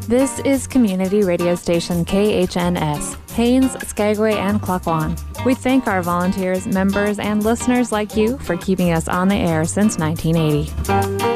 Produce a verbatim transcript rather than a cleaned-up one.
This is community radio station K H N S, Haines, Skagway, and Klukwan. We thank our volunteers, members, and listeners like you for keeping us on the air since nineteen eighty.